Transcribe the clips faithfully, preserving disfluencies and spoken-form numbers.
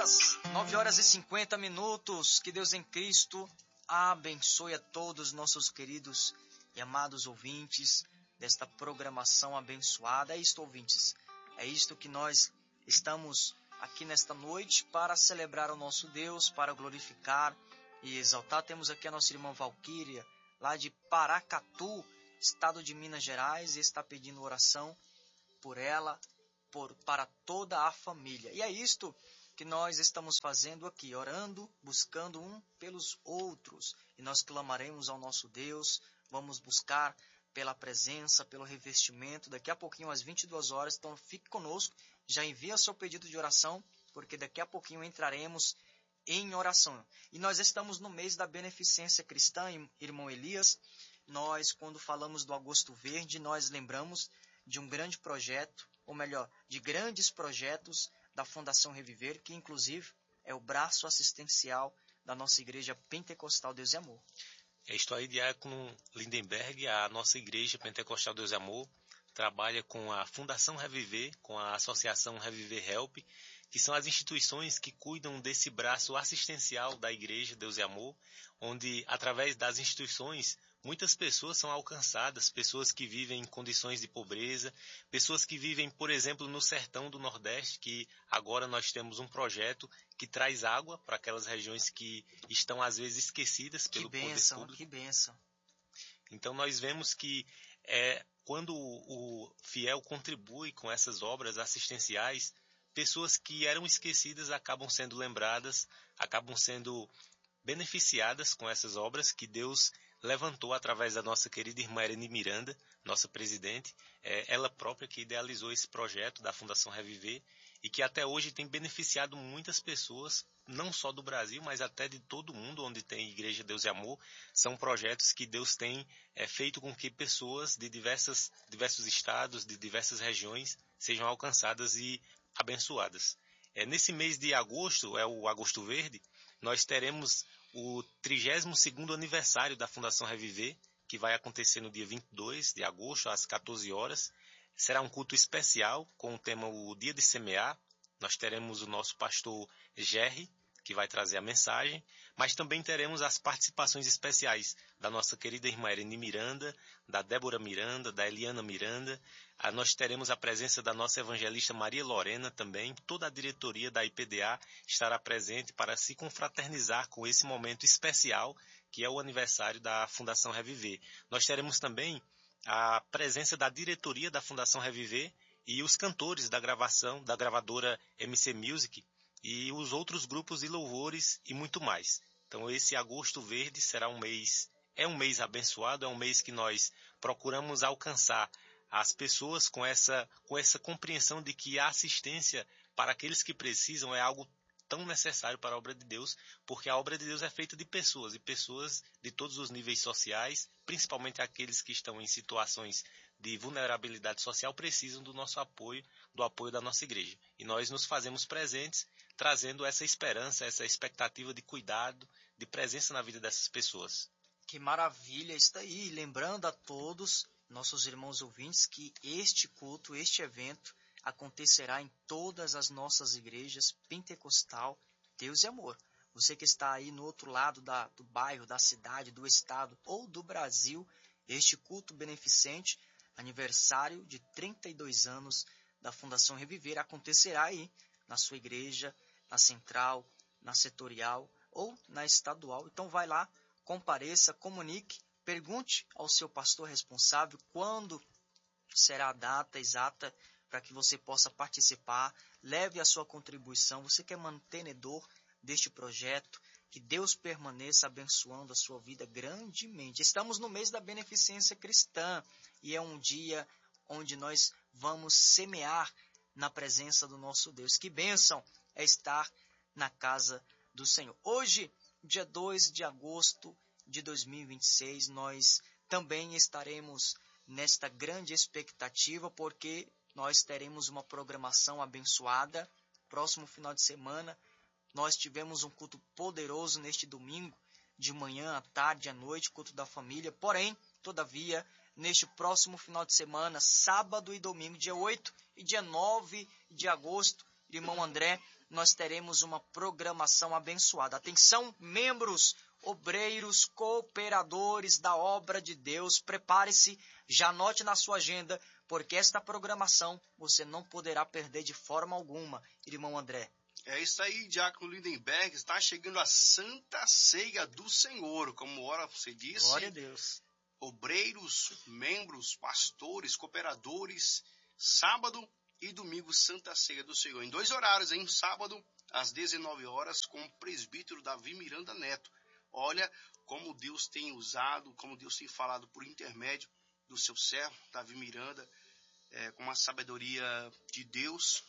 horas, nove horas e cinquenta minutos. Que Deus em Cristo abençoe a todos os nossos queridos e amados ouvintes desta programação abençoada. É isto, ouvintes, é isto que nós estamos aqui nesta noite para celebrar o nosso Deus, para glorificar e exaltar. Temos aqui a nossa irmã Valquíria, lá de Paracatu, estado de Minas Gerais, e está pedindo oração por ela, por, para toda a família. E é isto que nós estamos fazendo aqui, orando, buscando um pelos outros. E nós clamaremos ao nosso Deus, vamos buscar pela presença, pelo revestimento. Daqui a pouquinho, às vinte e duas horas, então fique conosco, já envia seu pedido de oração, porque daqui a pouquinho entraremos em oração. E nós estamos no mês da beneficência cristã, irmão Elias. Nós, quando falamos do Agosto Verde, nós lembramos de um grande projeto, ou melhor, de grandes projetos da Fundação Reviver, que inclusive é o braço assistencial da nossa Igreja Pentecostal Deus e Amor. É isto aí, Diácono Lindenberg. A nossa Igreja Pentecostal Deus e Amor trabalha com a Fundação Reviver, com a Associação Reviver Help, que são as instituições que cuidam desse braço assistencial da Igreja Deus e Amor, onde, através das instituições, muitas pessoas são alcançadas, pessoas que vivem em condições de pobreza, pessoas que vivem, por exemplo, no sertão do Nordeste, que agora nós temos um projeto que traz água para aquelas regiões que estão, às vezes, esquecidas pelo que bênção, poder público. Que bênção! Então, nós vemos que é, quando o fiel contribui com essas obras assistenciais, pessoas que eram esquecidas acabam sendo lembradas, acabam sendo beneficiadas com essas obras que Deus levantou através da nossa querida irmã Ereni Miranda, nossa presidente, é, ela própria que idealizou esse projeto da Fundação Reviver e que até hoje tem beneficiado muitas pessoas, não só do Brasil, mas até de todo o mundo onde tem Igreja Deus e Amor. São projetos que Deus tem é, feito com que pessoas de diversas, diversos estados, de diversas regiões, sejam alcançadas e abençoadas. É, nesse mês de agosto, é o Agosto Verde, nós teremos o trigésimo segundo aniversário da Fundação Reviver, que vai acontecer no dia vinte e dois de agosto, às quatorze horas. Será um culto especial com o tema O Dia de Semear. Nós teremos o nosso pastor Gerry, que vai trazer a mensagem, mas também teremos as participações especiais da nossa querida irmã Ereni Miranda, da Débora Miranda, da Eliana Miranda. Ah, nós teremos a presença da nossa evangelista Maria Lorena também. Toda a diretoria da I P D A estará presente para se confraternizar com esse momento especial, que é o aniversário da Fundação Reviver. Nós teremos também a presença da diretoria da Fundação Reviver e os cantores da gravação, da gravadora M C Music, e os outros grupos de louvores e muito mais. Então esse Agosto Verde será um mês, é um mês abençoado, é um mês que nós procuramos alcançar as pessoas com essa, com essa compreensão de que a assistência para aqueles que precisam é algo tão necessário para a obra de Deus, porque a obra de Deus é feita de pessoas, e pessoas de todos os níveis sociais, principalmente aqueles que estão em situações de vulnerabilidade social, precisam do nosso apoio, do apoio da nossa igreja. E nós nos fazemos presentes, trazendo essa esperança, essa expectativa de cuidado, de presença na vida dessas pessoas. Que maravilha está aí! Lembrando a todos, nossos irmãos ouvintes, que este culto, este evento, acontecerá em todas as nossas igrejas pentecostal Deus e Amor. Você que está aí no outro lado da, do bairro, da cidade, do estado ou do Brasil, este culto beneficente, aniversário de trinta e dois anos da Fundação Reviver, acontecerá aí na sua igreja, na central, na setorial ou na estadual. Então vai lá, compareça, comunique, pergunte ao seu pastor responsável quando será a data exata para que você possa participar, leve a sua contribuição. Você que é mantenedor deste projeto, que Deus permaneça abençoando a sua vida grandemente. Estamos no mês da beneficência cristã e é um dia onde nós vamos semear na presença do nosso Deus. Que bênção é estar na casa do Senhor. Hoje, dia dois de agosto de dois mil e vinte e seis, nós também estaremos nesta grande expectativa, porque nós teremos uma programação abençoada. Próximo final de semana, nós tivemos um culto poderoso neste domingo, de manhã, à tarde, à noite, culto da família. Porém, todavia, neste próximo final de semana, sábado e domingo, dia oito e dia nove de agosto, irmão André, nós teremos uma programação abençoada. Atenção, membros, obreiros, cooperadores da obra de Deus, prepare-se, já anote na sua agenda, porque esta programação você não poderá perder de forma alguma, irmão André. É isso aí, Diácono Lindenberg, está chegando a Santa Ceia do Senhor, como ora você disse. Glória a Deus. Obreiros, membros, pastores, cooperadores, sábado e domingo, Santa Ceia do Senhor. Em dois horários, hein? Sábado, às dezenove horas, com o presbítero Davi Miranda Neto. Olha como Deus tem usado, como Deus tem falado por intermédio do seu servo, Davi Miranda, é, com a sabedoria de Deus.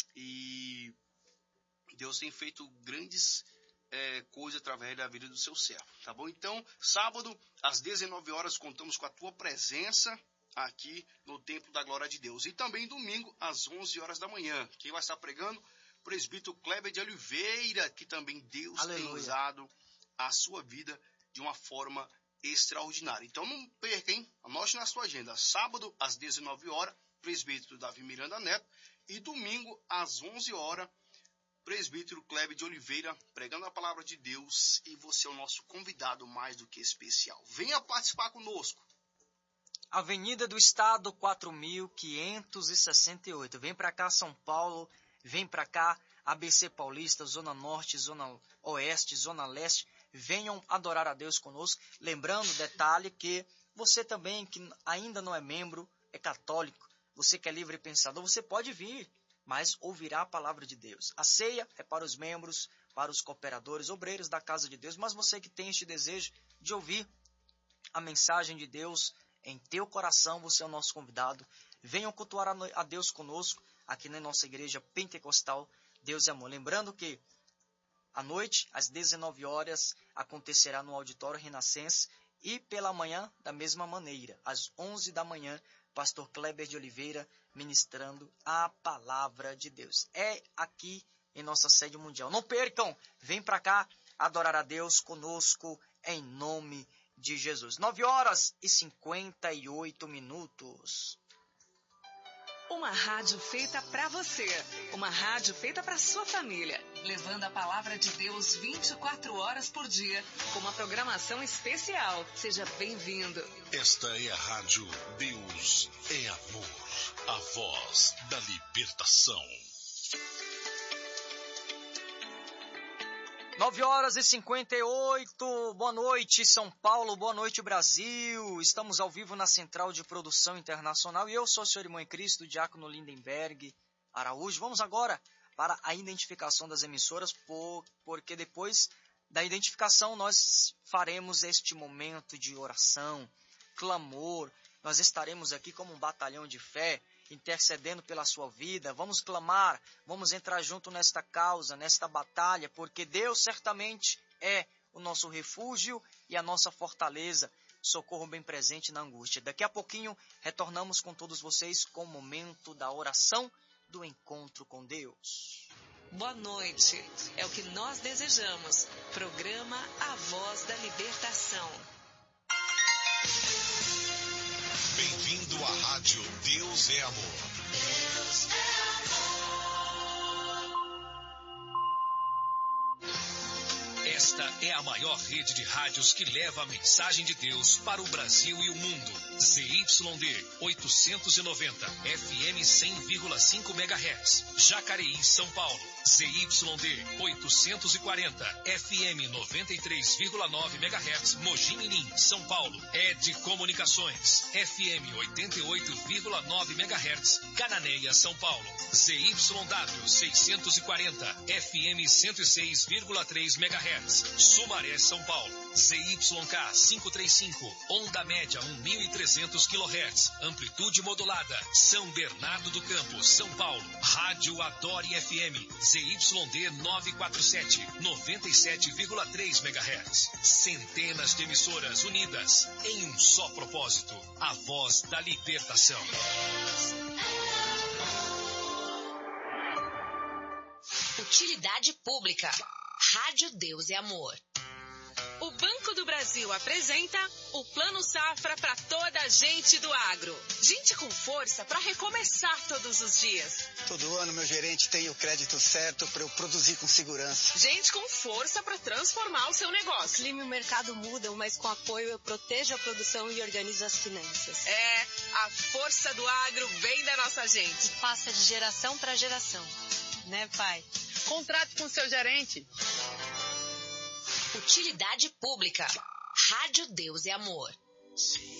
E Deus tem feito grandes é, coisas através da vida do seu servo, tá bom? Então, sábado, às dezenove horas, contamos com a tua presença aqui no Templo da Glória de Deus. E também domingo, às onze horas da manhã. Quem vai estar pregando? O presbítero Kleber de Oliveira, que também Deus Aleluia. Tem usado a sua vida de uma forma extraordinária. Então não perca, hein? Anote na sua agenda. Sábado, às dezenove horas, presbítero Davi Miranda Neto. E domingo, às onze horas, presbítero Kleber de Oliveira, pregando a palavra de Deus. E você é o nosso convidado mais do que especial. Venha participar conosco. Avenida do Estado, quatro mil quinhentos e sessenta e oito. Vem para cá, São Paulo. Vem para cá, A B C Paulista, Zona Norte, Zona Oeste, Zona Leste. Venham adorar a Deus conosco. Lembrando, detalhe, que você também, que ainda não é membro, é católico, você que é livre pensador, você pode vir, mas ouvirá a palavra de Deus. A ceia é para os membros, para os cooperadores, obreiros da casa de Deus, mas você que tem este desejo de ouvir a mensagem de Deus em teu coração, você é o nosso convidado. Venham cultuar a Deus conosco, aqui na nossa igreja pentecostal, Deus é amor. Lembrando que à noite, às dezenove horas, acontecerá no Auditório Renascença e pela manhã, da mesma maneira, às onze da manhã, pastor Kleber de Oliveira ministrando a palavra de Deus. É aqui em nossa sede mundial. Não percam, vem para cá adorar a Deus conosco em nome de Jesus. nove horas e cinquenta e oito minutos. Uma rádio feita para você, uma rádio feita para sua família, levando a palavra de Deus vinte e quatro horas por dia, com uma programação especial. Seja bem-vindo. Esta é a rádio Deus é Amor, a voz da libertação. nove horas e cinquenta e oito, boa noite São Paulo, boa noite Brasil. Estamos ao vivo na Central de Produção Internacional e eu sou o senhor irmão em Cristo, Diácono Lindenberg Araújo. Vamos agora para a identificação das emissoras, por, porque depois da identificação nós faremos este momento de oração, clamor. Nós estaremos aqui como um batalhão de fé, intercedendo pela sua vida. Vamos clamar, vamos entrar junto nesta causa, nesta batalha, porque Deus certamente é o nosso refúgio e a nossa fortaleza, socorro bem presente na angústia. Daqui a pouquinho retornamos com todos vocês com o momento da oração, do encontro com Deus. Boa noite, é o que nós desejamos. Programa A Voz da Libertação. Bem-vindo à rádio Deus é Amor. Deus é amor. Esta é a maior rede de rádios que leva a mensagem de Deus para o Brasil e o mundo. Z Y D oitocentos e noventa, F M cem vírgula cinco megahertz, Jacareí, São Paulo. Z Y D oitocentos e quarenta, F M noventa e três vírgula nove megahertz, Mogi Mirim, São Paulo. Ed Comunicações, F M oitenta e oito vírgula nove megahertz, Cananéia, São Paulo. Z Y W seiscentos e quarenta, F M cento e seis vírgula três megahertz, Sumaré, São Paulo. Z Y K quinhentos e trinta e cinco, onda média mil e trezentos quilohertz, amplitude modulada, São Bernardo do Campo, São Paulo. Rádio Adore F M, Z Y D novecentos e quarenta e sete, noventa e sete vírgula três megahertz. Centenas de emissoras unidas em um só propósito, a voz da libertação. Utilidade pública. Rádio Deus é Amor. O Banco do Brasil apresenta O Plano Safra para toda a gente do agro. Gente com força para recomeçar todos os dias. Todo ano meu gerente tem o crédito certo para eu produzir com segurança. Gente com força para transformar o seu negócio. O clima e o mercado mudam, mas com apoio eu protejo a produção e organizo as finanças. É, a força do agro vem da nossa gente. E passa de geração para geração. Né, pai? Contrate com seu gerente. Utilidade pública. Rádio Deus é Amor.